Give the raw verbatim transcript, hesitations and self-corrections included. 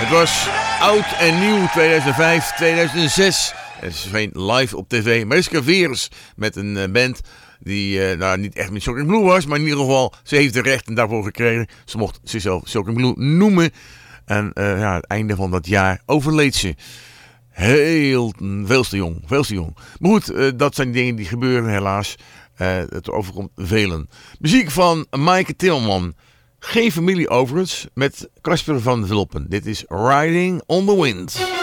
was oud en nieuw tweeduizend vijf, tweeduizend zes. En ze verscheen live op tv. Mariska Veers met een uh, band die uh, nou, niet echt met Shocking Blue was. Maar in ieder geval, ze heeft de rechten daarvoor gekregen. Ze mocht zichzelf Shocking Blue noemen. En uh, ja, het einde van dat jaar overleed ze. Heel, veel te jong, veel te jong. Maar goed, uh, dat zijn dingen die gebeuren helaas. Uh, het overkomt velen. Muziek van Maaike Tilman. Geen familie overigens, met Casper van Vulpen. Dit is Riding on the Wind.